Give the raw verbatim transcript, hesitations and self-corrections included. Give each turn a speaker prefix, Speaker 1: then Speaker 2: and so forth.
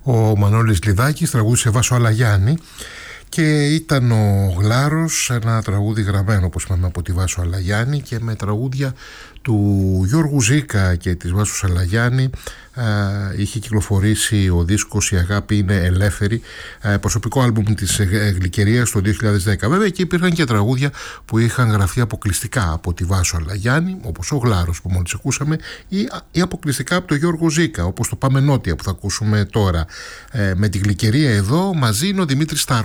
Speaker 1: Ο Μανώλης Λιδάκης τραγούδισε Βάσο Αλαγιάννη και ήταν ο Γλάρος, ένα τραγούδι γραμμένο όπως είπαμε από τη Βάσο Αλαγιάννη και με τραγούδια του Γιώργου Ζήκα και της Βάσου Αλαγιάννη. Α, είχε κυκλοφορήσει ο δίσκος «Η αγάπη είναι ελεύθερη», α, προσωπικό άλμπουμ της Γλυκερίας το δύο χιλιάδες δέκα. Βέβαια και υπήρχαν και τραγούδια που είχαν γραφτεί αποκλειστικά από τη Βάσο Αλαγιάννη, όπως ο Γλάρος που μόλις ακούσαμε, ή, ή αποκλειστικά από τον Γιώργο Ζήκα, όπως το Πάμε Νότια που θα ακούσουμε τώρα. Ε, με τη Γλυκερία εδώ μαζί είναι ο Δημήτρης Σταρ.